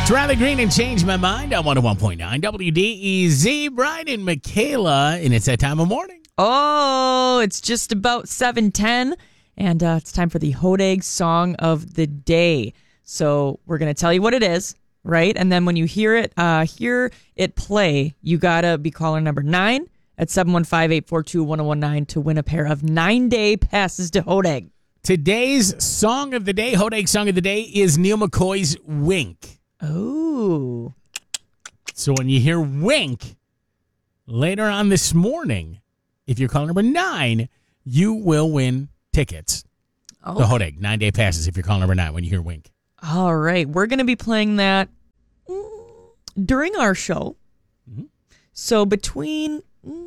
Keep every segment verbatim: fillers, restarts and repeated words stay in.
It's Riley Green and Change My Mind on one oh one point nine W D E Z. Brian and Michaela, and it's that time of morning. Oh, it's just about seven ten, and uh, it's time for the Hodag Song of the Day. So we're going to tell you what it is, right? And then when you hear it, uh, hear it play, you got to be caller number nine at seven one five, eight four two, one oh one nine to win a pair of nine-day passes to Hodag. Today's Song of the Day, Hodag Song of the Day, is Neil McCoy's Wink. Oh. So when you hear Wink later on this morning, if you're caller number nine, you will win tickets. Okay. The Hodag, nine-day passes if you're caller number nine when you hear Wink. All right. We're going to be playing that during our show. Mm-hmm. So between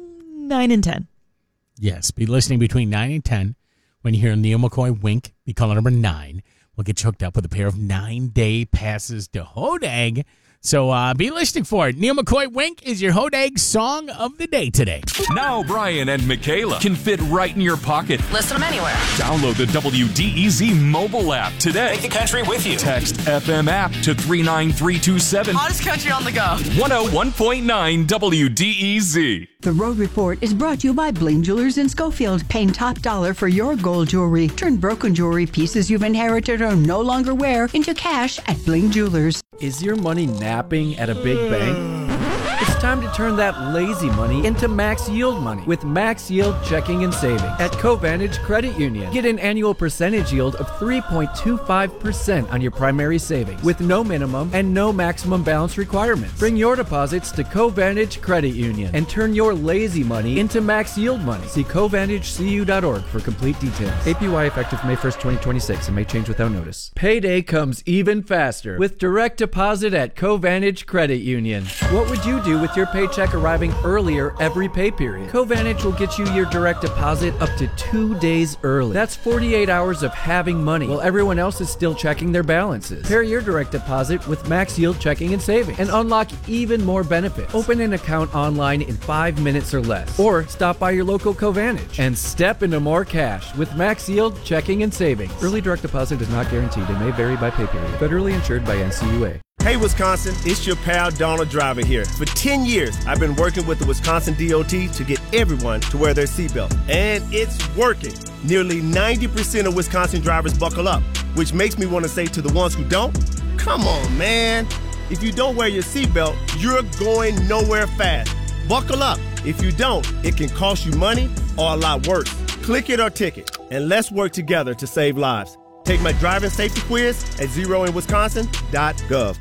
nine and ten. Yes, be listening between nine and ten. When you hear Neil McCoy Wink, be caller number nine. We'll get you hooked up with a pair of nine-day passes to Hodag. So uh, be listening for it. Neil McCoy Wink is your Hodag Song of the Day today. Now Brian and Michaela can fit right in your pocket. Listen to them anywhere. Download the W D E Z mobile app today. Take the country with you. Text F M app to three nine three two seven. Hottest country on the go. one oh one point nine W D E Z. The Road Report is brought to you by Bling Jewelers in Schofield, paying top dollar for your gold jewelry. Turn broken jewelry pieces you've inherited or no longer wear into cash at Bling Jewelers. Is your money napping at a big bank? It's time to turn that lazy money into max yield money with Max Yield Checking and Savings at Covantage Credit Union. Get an annual percentage yield of three point two five percent on your primary savings with no minimum and no maximum balance requirements. Bring your deposits to Covantage Credit Union and turn your lazy money into max yield money. See Covantage C U dot org for complete details. A P Y effective May first, twenty twenty-six and may change without notice. Payday comes even faster with direct deposit at Covantage Credit Union. What would you do with your paycheck arriving earlier every pay period? Covantage will get you your direct deposit up to two days early. That's forty-eight hours of having money while everyone else is still checking their balances. Pair your direct deposit with Max Yield Checking and Savings and unlock even more benefits. Open an account online in five minutes or less, or stop by your local Covantage and step into more cash with Max Yield Checking and Savings. Early direct deposit is not guaranteed and may vary by pay period. Federally insured by N C U A. Hey Wisconsin, it's your pal Donald Driver here. For ten years, I've been working with the Wisconsin D O T to get everyone to wear their seatbelt. And it's working. Nearly ninety percent of Wisconsin drivers buckle up, which makes me want to say to the ones who don't, come on, man. If you don't wear your seatbelt, you're going nowhere fast. Buckle up. If you don't, it can cost you money or a lot worse. Click it or ticket, and let's work together to save lives. Take my driving safety quiz at zero in wisconsin dot gov.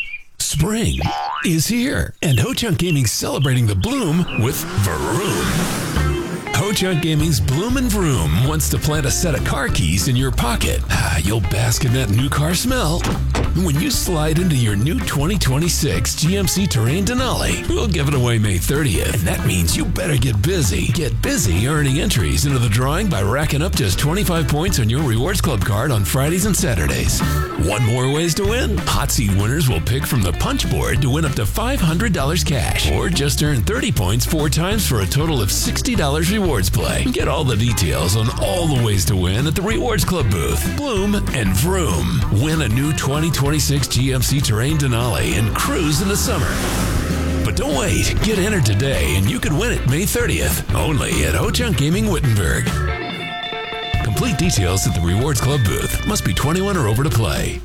Spring is here, and Ho-Chunk Gaming's celebrating the bloom with Vroom. Ho-Chunk Gaming's Bloom and Vroom wants to plant a set of car keys in your pocket. Ah, you'll bask in that new car smell. When you slide into your new twenty twenty-six G M C Terrain Denali, we'll give it away May thirtieth, and that means you better get busy. Get busy earning entries into the drawing by racking up just twenty-five points on your Rewards Club card on Fridays and Saturdays. Want more ways to win? Hot Seat winners will pick from the punch board to win up to five hundred dollars cash, or just earn thirty points four times for a total of sixty dollars rewards play. Get all the details on all the ways to win at the Rewards Club booth. Bloom and Vroom. Win a new twenty twenty-six G M C Terrain Denali and cruise in the summer. But don't wait. Get entered today and you can win it May thirtieth. Only at Ho-Chunk Gaming Wittenberg. Complete details at the Rewards Club booth. Must be twenty-one or over to play.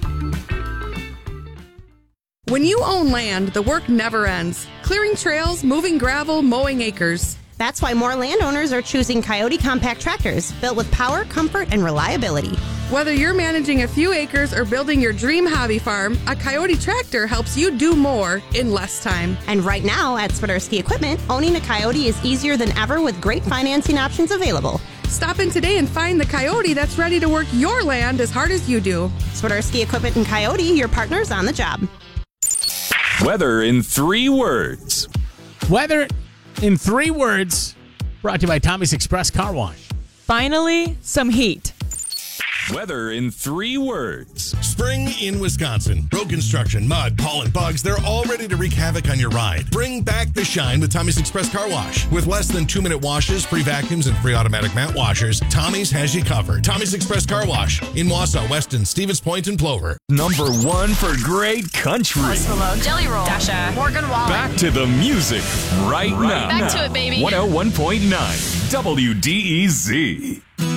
When you own land, the work never ends. Clearing trails, moving gravel, mowing acres. That's why more landowners are choosing Coyote compact tractors, built with power, comfort, and reliability. Whether you're managing a few acres or building your dream hobby farm, a Coyote tractor helps you do more in less time. And right now at Swiderski Equipment, owning a Coyote is easier than ever with great financing options available. Stop in today and find the Coyote that's ready to work your land as hard as you do. Swiderski Equipment and Coyote, your partners on the job. Weather in three words. Weather in three words, brought to you by Tommy's Express Car Wash. Finally, some heat. Weather in three words. Spring in Wisconsin. Road construction, mud, pollen, bugs, they're all ready to wreak havoc on your ride. Bring back the shine with Tommy's Express Car Wash. With less than two-minute washes, free vacuums, and free automatic mat washers, Tommy's has you covered. Tommy's Express Car Wash in Wausau, Weston, Stevens Point, and Plover. Number one for great country. Hello, Jelly Roll, Dasha, Morgan Wallen. Back to the music right, right now. Back to it, baby. one oh one point nine W D E Z.